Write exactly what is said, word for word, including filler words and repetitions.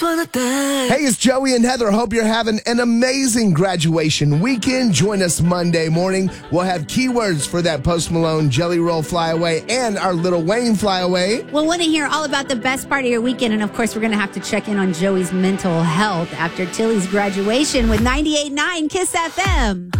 Hey, it's Joey and Heather. Hope you're having an amazing graduation weekend. Join us Monday morning. We'll have keywords for that Post Malone Jelly Roll Flyaway and our Lil Wayne Flyaway. We'll want to hear all about the best part of your weekend. And, of course, we're going to have to check in on Joey's mental health after Tilly's graduation with ninety-eight point nine Kiss F M.